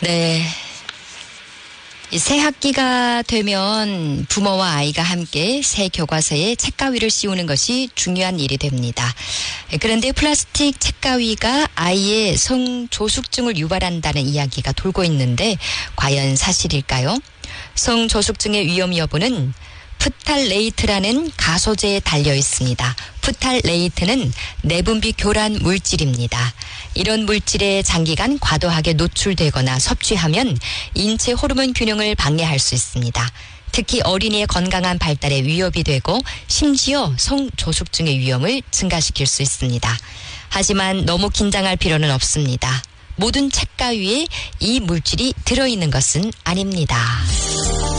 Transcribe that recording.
네. 새 학기가 되면 부모와 아이가 함께 새 교과서에 책가위를 씌우는 것이 중요한 일이 됩니다. 그런데 플라스틱 책가위가 아이의 성조숙증을 유발한다는 이야기가 돌고 있는데 과연 사실일까요? 성조숙증의 위험 여부는 프탈레이트라는 가소제에 달려 있습니다. 프탈레이트는 내분비 교란 물질입니다. 이런 물질에 장기간 과도하게 노출되거나 섭취하면 인체 호르몬 균형을 방해할 수 있습니다. 특히 어린이의 건강한 발달에 위협이 되고 심지어 성조숙증의 위험을 증가시킬 수 있습니다. 하지만 너무 긴장할 필요는 없습니다. 모든 책가위에 이 물질이 들어있는 것은 아닙니다.